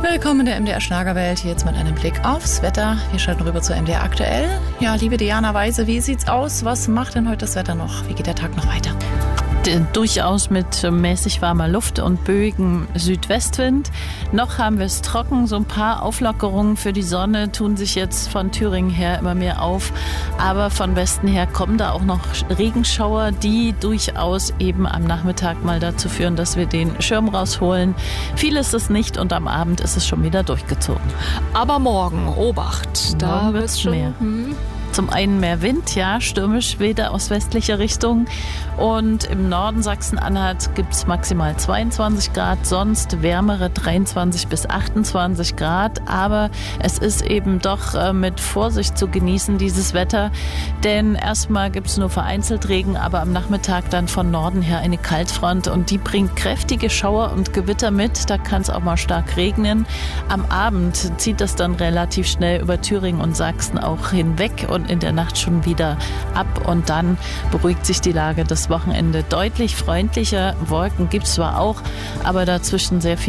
Willkommen in der MDR Schlagerwelt, hier jetzt mit einem Blick aufs Wetter. Wir schalten rüber zu MDR aktuell. Ja, liebe Diana Weise, wie sieht's aus? Was macht denn heute das Wetter noch? Wie geht der Tag noch weiter? Durchaus mit mäßig warmer Luft und böigem Südwestwind. Noch haben wir es trocken, so ein paar Auflockerungen für die Sonne tun sich jetzt von Thüringen her immer mehr auf. Aber von Westen her kommen da auch noch Regenschauer, die durchaus eben am Nachmittag mal dazu führen, dass wir den Schirm rausholen. Viel ist es nicht und am Abend ist es schon wieder durchgezogen. Aber morgen, Obacht, da wird es schon mehr. Zum einen mehr Wind, ja, stürmisch wieder aus westlicher Richtung. Und im Norden Sachsen-Anhalt gibt es maximal 22 Grad, sonst wärmere 23 bis 28 Grad. Aber es ist eben doch mit Vorsicht zu genießen, dieses Wetter. Denn erstmal gibt es nur vereinzelt Regen, aber am Nachmittag dann von Norden her eine Kaltfront. Und die bringt kräftige Schauer und Gewitter mit. Da kann es auch mal stark regnen. Am Abend zieht das dann relativ schnell über Thüringen und Sachsen auch hinweg und in der Nacht schon wieder ab und dann beruhigt sich die Lage. Das Wochenende deutlich freundlicher. Wolken gibt es zwar auch, aber dazwischen sehr viel